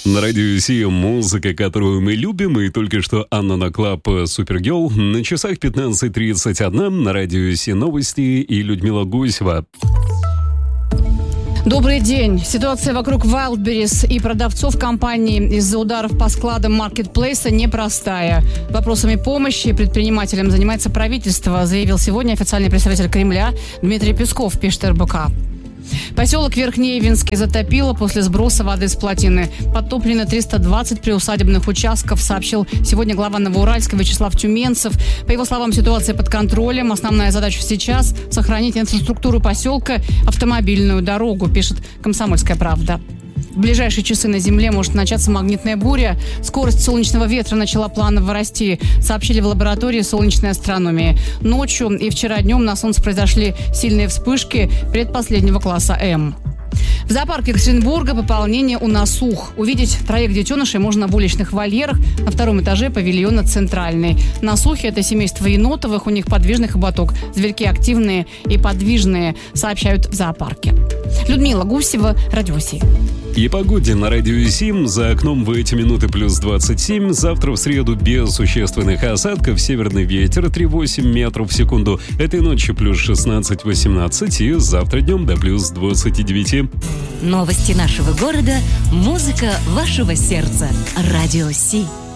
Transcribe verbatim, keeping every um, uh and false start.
На радио Си музыка, которую мы любим, и только что Анна Наклаб Супергерл. На часах пятнадцать тридцать один, на радио Си новости и Людмила Гусева. Добрый день. Ситуация вокруг Wildberries и продавцов компании из-за ударов по складам маркетплейса непростая. Вопросами помощи предпринимателям занимается правительство, заявил сегодня официальный представитель Кремля Дмитрий Песков, пишет эр бэ ка. Поселок Верхнеевинский затопило после сброса воды с плотины. Подтоплены триста двадцать приусадебных участков, сообщил сегодня глава Новоуральска Вячеслав Тюменцев. По его словам, ситуация под контролем. Основная задача сейчас – сохранить инфраструктуру поселка, автомобильную дорогу, пишет «Комсомольская правда». В ближайшие часы на Земле может начаться магнитная буря. Скорость солнечного ветра начала планово расти, сообщили в лаборатории солнечной астрономии. Ночью и вчера днем на Солнце произошли сильные вспышки предпоследнего класса М. В зоопарке Екатеринбурга пополнение у насух. Увидеть троих детенышей можно в уличных вольерах на втором этаже павильона «Центральный». Насухи – это семейство енотовых, у них подвижный хоботок. Зверьки активные и подвижные, сообщают в зоопарке. Людмила Гусева, Радио Си. И погоде на радио Сим. За окном в эти минуты плюс двадцать семь. Завтра в среду без существенных осадков. Северный ветер три целых восемь десятых метров в секунду. Этой ночью плюс шестнадцать восемнадцать. И завтра днем до плюс двадцать девять. Новости нашего города. Музыка вашего сердца. Радио Си.